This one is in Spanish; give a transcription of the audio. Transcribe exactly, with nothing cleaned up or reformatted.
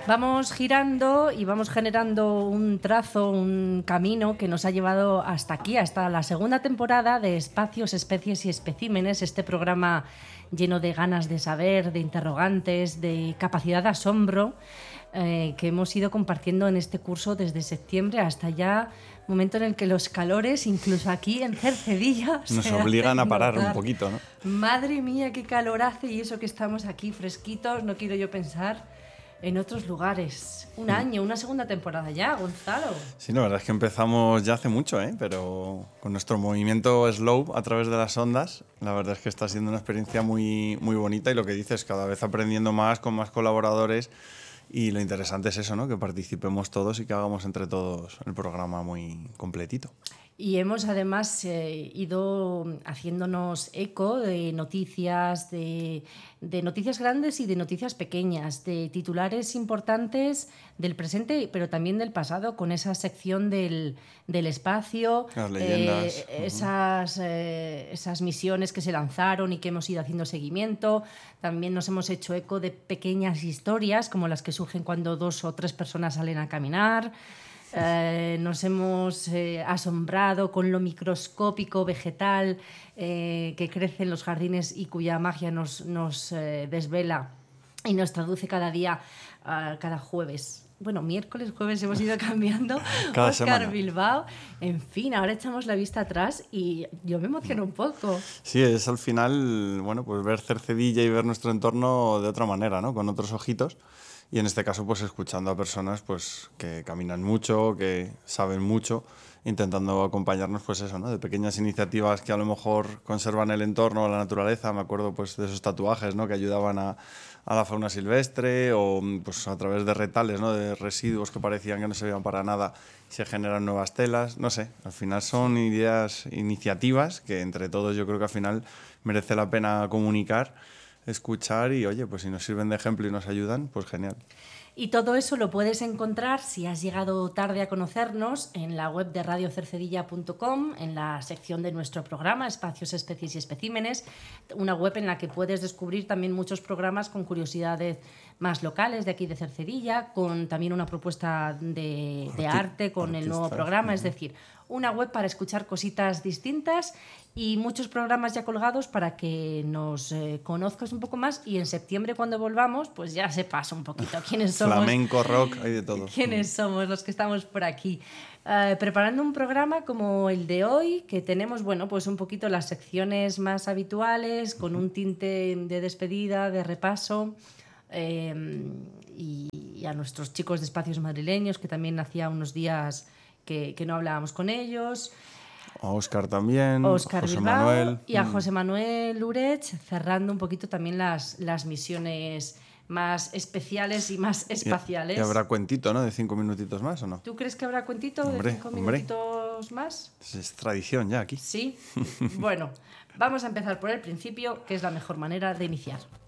Vamos girando y vamos generando un trazo, un camino que nos ha llevado hasta aquí, hasta la segunda temporada de Espacios, Especies y Especímenes, este programa lleno de ganas de saber, de interrogantes, de capacidad de asombro, eh, que hemos ido compartiendo en este curso desde septiembre hasta ya, momento en el que los calores, incluso aquí en Cercedilla, nos obligan a parar notar. un poquito, ¿no? Madre mía, qué calor hace, y eso que estamos aquí fresquitos, no quiero yo pensar en otros lugares. Un año, una segunda temporada ya, Gonzalo. Sí, la verdad es que empezamos ya hace mucho, ¿eh? Pero con nuestro movimiento slow a través de las ondas, la verdad es que está siendo una experiencia muy, muy bonita, y lo que dices, cada vez aprendiendo más, con más colaboradores, y lo interesante es eso, ¿no? Que participemos todos y que hagamos entre todos el programa muy completito. Y hemos además eh, ido haciéndonos eco de noticias, de, de noticias grandes y de noticias pequeñas, de titulares importantes del presente, pero también del pasado, con esa sección del, del espacio, las leyendas, eh, uh-huh. esas, eh, esas misiones que se lanzaron y que hemos ido haciendo seguimiento. También nos hemos hecho eco de pequeñas historias, como las que surgen cuando dos o tres personas salen a caminar. Eh, nos hemos eh, asombrado con lo microscópico vegetal eh, que crece en los jardines y cuya magia nos, nos eh, desvela y nos traduce cada día, uh, cada jueves. Bueno, miércoles, jueves hemos ido cambiando. Cada Óscar semana. Bilbao. En fin, ahora echamos la vista atrás y yo me emociono un poco. Sí, es al final, bueno, pues ver Cercedilla y ver nuestro entorno de otra manera, ¿no? Con otros ojitos. Y en este caso, pues escuchando a personas pues, que caminan mucho, que saben mucho, intentando acompañarnos, pues eso, ¿no? De pequeñas iniciativas que a lo mejor conservan el entorno, la naturaleza. Me acuerdo pues de esos tatuajes, ¿no? Que ayudaban a, a la fauna silvestre, o pues a través de retales, ¿no? De residuos que parecían que no servían para nada, se generan nuevas telas. No sé, al final son ideas, iniciativas que entre todos yo creo que al final merece la pena comunicar, escuchar, y oye, pues si nos sirven de ejemplo y nos ayudan, pues genial. Y todo eso lo puedes encontrar, si has llegado tarde a conocernos, en la web de radio cercedilla punto com, en la sección de nuestro programa Espacios, Especies y Especímenes, una web en la que puedes descubrir también muchos programas con curiosidades más locales de aquí de Cercedilla, con también una propuesta de, de arte con Artistas, el nuevo programa, uh-huh. es decir, una web para escuchar cositas distintas y muchos programas ya colgados para que nos eh, conozcas un poco más, y en septiembre, cuando volvamos, pues ya sepas un poquito quiénes somos. Flamenco, rock, hay de todo. ¿Quiénes somos los que estamos por aquí? Uh, preparando un programa como el de hoy, que tenemos, bueno, pues un poquito las secciones más habituales, con un tinte de despedida, de repaso, eh, y, y a nuestros chicos de Espacios Madrileños, que también hacía unos días que, que no hablábamos con ellos. A Óscar también, Óscar José Bilbao Manuel. Y a José Manuel Urech, cerrando un poquito también las, las misiones más especiales y más espaciales. Y, y habrá cuentito, ¿no? De cinco minutitos más, ¿o no? ¿Tú crees que habrá cuentito hombre, de cinco hombre. minutitos más? Es tradición ya aquí. Sí. Bueno, vamos a empezar por el principio, que es la mejor manera de iniciar.